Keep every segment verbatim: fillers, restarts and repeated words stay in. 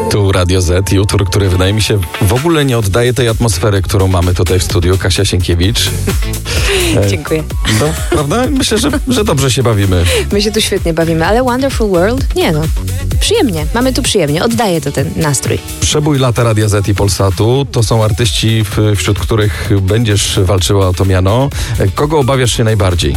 Tu Radio Z i utwór, który wydaje mi się w ogóle nie oddaje tej atmosfery, którą mamy tutaj w studiu. Kasia Sienkiewicz. Dziękuję. No, prawda? Myślę, że, że dobrze się bawimy. My się tu świetnie bawimy, ale Wonderful World? Nie no. Przyjemnie. Mamy tu przyjemnie. Oddaje to ten nastrój. Przebój lata Radia Z i Polsatu to są artyści, w, wśród których będziesz walczyła o to miano. Kogo obawiasz się najbardziej?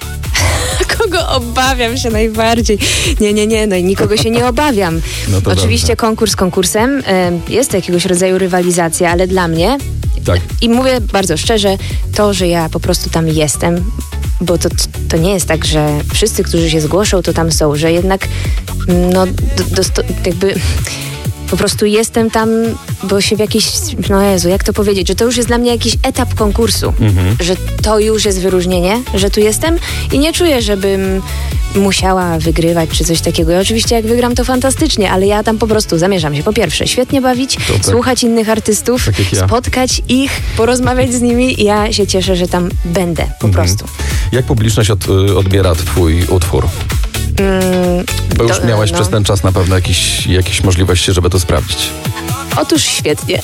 Kogo obawiam się najbardziej? Nie, nie, nie, no i nikogo się nie obawiam. No to Oczywiście dobrze. Konkurs konkursem. y, Jest to jakiegoś rodzaju rywalizacja, ale dla mnie, Tak. i mówię bardzo szczerze, to, że ja po prostu tam jestem, bo to, to nie jest tak, że wszyscy, którzy się zgłoszą, to tam są, że jednak no do, do, jakby po prostu jestem tam, bo się w jakiś, no Jezu, jak to powiedzieć, że to już jest dla mnie jakiś etap konkursu, Mhm. że to już jest wyróżnienie, że tu jestem i nie czuję, żebym musiała wygrywać czy coś takiego. Ja oczywiście jak wygram, to fantastycznie, ale ja tam po prostu zamierzam się po pierwsze świetnie bawić, To tak. słuchać innych artystów, Tak jak ja. spotkać ich, porozmawiać z nimi i ja się cieszę, że tam będę po Mhm. prostu. Jak publiczność od, odbiera twój utwór? Mm, Bo już to, miałaś no. przez ten czas na pewno jakieś, jakieś możliwości, żeby to sprawdzić. Otóż świetnie.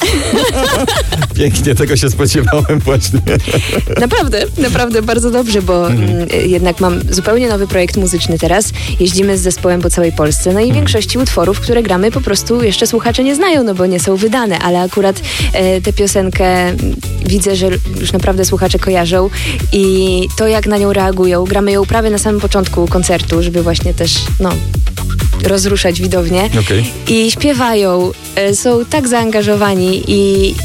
Pięknie, tego się spodziewałem właśnie. Naprawdę, naprawdę bardzo dobrze, bo Mhm. mm, jednak mam zupełnie nowy projekt muzyczny teraz. Jeździmy z zespołem po całej Polsce, no i większości utworów, które gramy, po prostu jeszcze słuchacze nie znają, no bo nie są wydane, ale akurat e, tę piosenkę mm, widzę, że już naprawdę słuchacze kojarzą i to, jak na nią reagują, gramy ją prawie na samym początku koncertu, żeby właśnie też, no, rozruszać widownię. Okej. I śpiewają, e, są tak zaangażowani i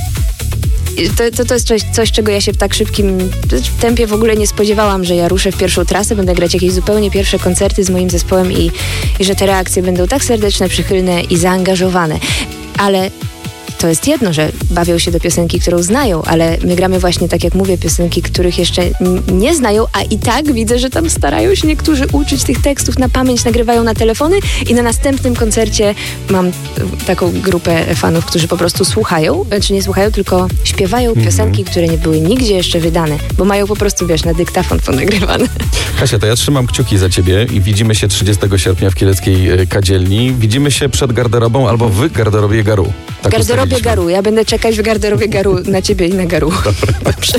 to, to, to jest coś, coś, czego ja się w tak szybkim tempie w ogóle nie spodziewałam, że ja ruszę w pierwszą trasę, będę grać jakieś zupełnie pierwsze koncerty z moim zespołem i, i że te reakcje będą tak serdeczne, przychylne i zaangażowane. Ale to jest jedno, że bawią się do piosenki, którą znają, ale my gramy właśnie, tak jak mówię, piosenki, których jeszcze n- nie znają, a i tak widzę, że tam starają się niektórzy uczyć tych tekstów na pamięć, nagrywają na telefony i na następnym koncercie mam y, taką grupę fanów, którzy po prostu słuchają, czy nie słuchają, tylko śpiewają piosenki, które nie były nigdzie jeszcze wydane, bo mają po prostu, wiesz, na dyktafon ponagrywane. Kasia, to ja trzymam kciuki za ciebie i widzimy się trzydziestego sierpnia w Kieleckiej e, Kadzielni. Widzimy się przed garderobą albo w garderobie Garu. Tak W garderobie ustaliliśmy. Garu. Ja będę czekać w garderobie Garu na ciebie i na Garu. Dobrze.